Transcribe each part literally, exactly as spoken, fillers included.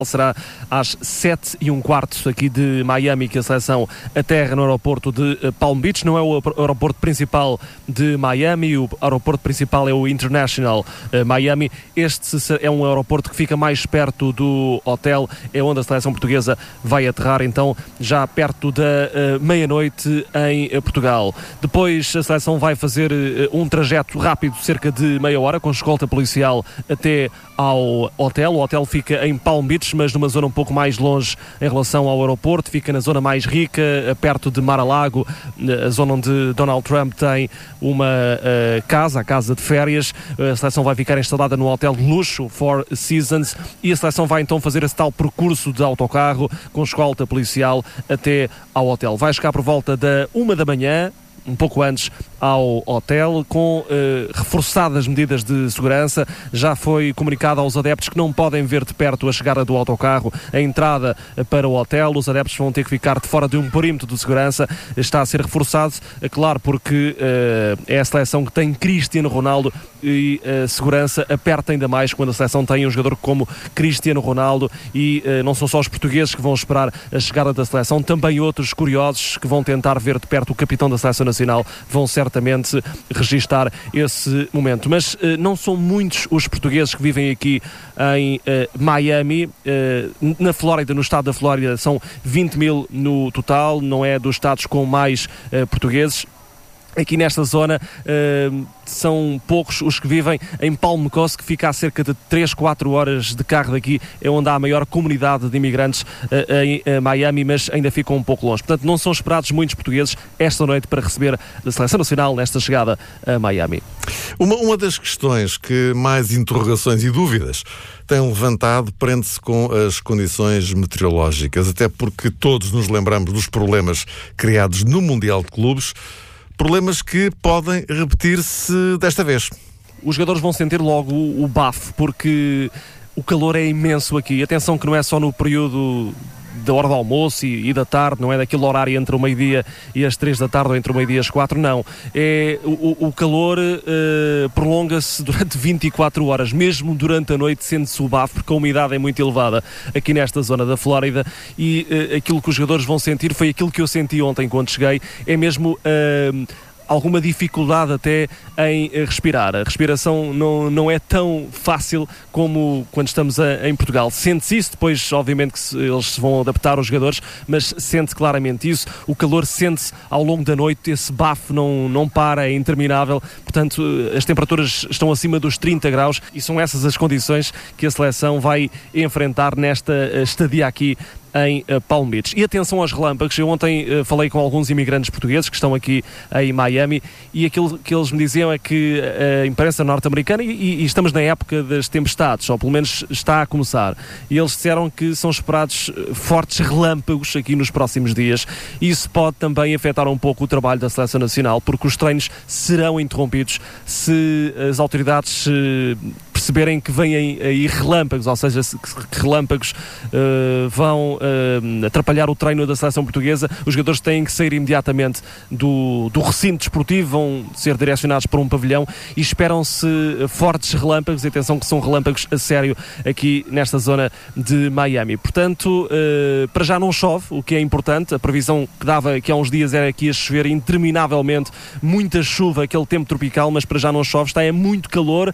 Será às sete e um quarto aqui de Miami que a seleção aterra no aeroporto de Palm Beach. Não é o aeroporto principal de Miami, o aeroporto principal é o International Miami. Este é um aeroporto que fica mais perto do hotel, é onde a seleção portuguesa vai aterrar, então já perto da uh, meia-noite em uh, Portugal. Depois a seleção vai fazer uh, um trajeto rápido, cerca de meia hora, com escolta policial até ao hotel. O hotel fica em Palm Beach, mas numa zona um pouco mais longe em relação ao aeroporto, fica na zona mais rica, perto de Mar-a-Lago, a zona onde Donald Trump tem uma uh, casa, a casa de férias. A seleção vai ficar instalada no hotel de luxo Four Seasons e a seleção vai então fazer esse tal percurso de autocarro com escolta policial até ao hotel. Vai chegar por volta da uma da manhã, um pouco antes, ao hotel, com eh, reforçadas medidas de segurança. Já foi comunicado aos adeptos que não podem ver de perto a chegada do autocarro, a entrada para o hotel. Os adeptos vão ter que ficar de fora de um perímetro de segurança. Está a ser reforçado, é claro, porque eh, é a seleção que tem Cristiano Ronaldo e a segurança aperta ainda mais quando a seleção tem um jogador como Cristiano Ronaldo e eh, não são só os portugueses que vão esperar a chegada da seleção, também outros curiosos que vão tentar ver de perto o capitão da seleção nacional vão certamente registar esse momento. Mas eh, não são muitos os portugueses que vivem aqui em eh, Miami, eh, na Flórida, no estado da Flórida são vinte mil no total, não é dos estados com mais eh, portugueses. Aqui nesta zona uh, são poucos os que vivem em Palm Coast, que fica a cerca de três, quatro horas de carro daqui, é onde há a maior comunidade de imigrantes uh, em uh, Miami, mas ainda ficam um pouco longe. Portanto, não são esperados muitos portugueses esta noite para receber a seleção nacional nesta chegada a Miami. Uma, uma das questões que mais interrogações e dúvidas tem levantado prende-se com as condições meteorológicas, até porque todos nos lembramos dos problemas criados no Mundial de Clubes, problemas que podem repetir-se desta vez. Os jogadores vão sentir logo o, o bafo, porque o calor é imenso aqui. Atenção que não é só no período da hora do almoço e, e da tarde, não é daquele horário entre o meio-dia e as três da tarde ou entre o meio-dia e as quatro, não. É, o, o calor uh, prolonga-se durante vinte e quatro horas, mesmo durante a noite sente-se o bafo, porque a umidade é muito elevada aqui nesta zona da Flórida e uh, aquilo que os jogadores vão sentir foi aquilo que eu senti ontem quando cheguei, é mesmo Uh, alguma dificuldade até em respirar. A respiração não, não é tão fácil como quando estamos a, em Portugal. Sente-se isso, depois obviamente que se, eles se vão adaptar aos jogadores, mas sente-se claramente isso. O calor sente-se ao longo da noite, esse bafo não, não para, é interminável. Portanto, as temperaturas estão acima dos trinta graus e são essas as condições que a seleção vai enfrentar nesta estadia aqui em uh, Palm Beach. E atenção aos relâmpagos. Eu ontem uh, falei com alguns imigrantes portugueses que estão aqui em Miami e aquilo que eles me diziam é que a imprensa norte-americana, e, e estamos na época das tempestades, ou pelo menos está a começar, e eles disseram que são esperados fortes relâmpagos aqui nos próximos dias. Isso pode também afetar um pouco o trabalho da seleção nacional, porque os treinos serão interrompidos se as autoridades uh, perceberem que vêm aí relâmpagos, ou seja, que relâmpagos uh, vão uh, atrapalhar o treino da seleção portuguesa. Os jogadores têm que sair imediatamente do, do recinto desportivo, vão ser direcionados para um pavilhão e esperam-se fortes relâmpagos, e atenção que são relâmpagos a sério aqui nesta zona de Miami. Portanto, uh, para já não chove, o que é importante. A previsão que dava aqui há uns dias era que ia chover interminavelmente, muita chuva, aquele tempo tropical, mas para já não chove, está é muito calor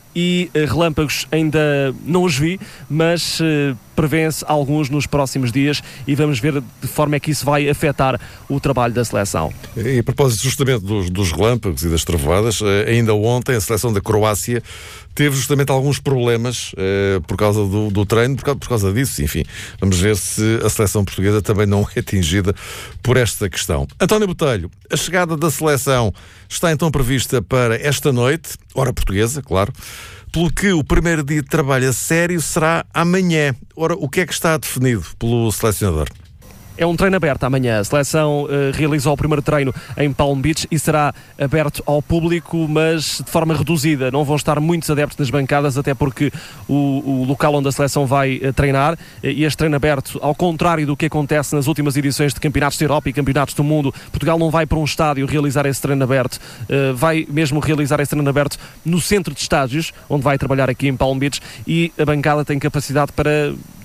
e uh, relâmpagos ainda não os vi, mas uh, prevêem-se alguns nos próximos dias e vamos ver de forma é que isso vai afetar o trabalho da seleção. E a propósito justamente dos, dos relâmpagos e das trovoadas, uh, ainda ontem a seleção da Croácia teve justamente alguns problemas uh, por causa do, do treino, por causa, por causa disso, enfim. Vamos ver se a seleção portuguesa também não é atingida por esta questão. António Botelho, a chegada da seleção está então prevista para esta noite, hora portuguesa, claro, pelo que o primeiro dia de trabalho a sério será amanhã. Ora, o que é que está definido pelo selecionador? É um treino aberto amanhã. A seleção uh, realizou o primeiro treino em Palm Beach e será aberto ao público, mas de forma reduzida. Não vão estar muitos adeptos nas bancadas, até porque o, o local onde a seleção vai uh, treinar, uh, e este treino aberto, ao contrário do que acontece nas últimas edições de campeonatos da Europa e campeonatos do mundo, Portugal não vai para um estádio realizar esse treino aberto, uh, vai mesmo realizar esse treino aberto no centro de estádios, onde vai trabalhar aqui em Palm Beach, e a bancada tem capacidade para